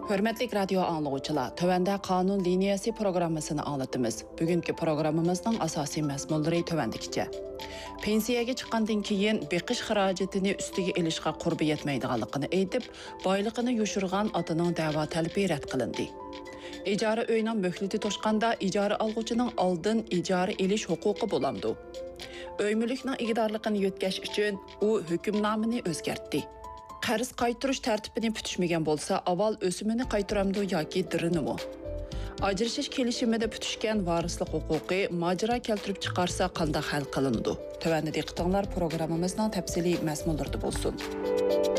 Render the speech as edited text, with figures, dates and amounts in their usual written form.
Hörmətli radio anlıqçılar, tövəndə qanun liniyası proqramısını anlatımız. Bugünkü proqramımızın asasi məzmunları tövəndikcə. Pensiyaga chiqqandan keyin beqish xarajatini ustiga ilishga qurbi yetmaydiganligini aytib, boyligini yushirgan otaning da'vo talabi rad qilindi. Ijara uyning möhlati to'shqanda ijara olg'uchining oldin ijara elish huquqi bo'lamdi. Uy mulkning ig'dorligini yetkash uchun u hukmnomani o'zgartdi. Qarz qaytirish tartibini putishmagan bo'lsa, avval o'simini qaytaramdi yoki dirinimi? Ajrashish kelishimida putishgan varislik huquqi majra keltirib chiqarsa qanday hal qilinadi? Tövəndə diqqətinizlər proqramımızın təfsili məzmunlarında bo'lsin.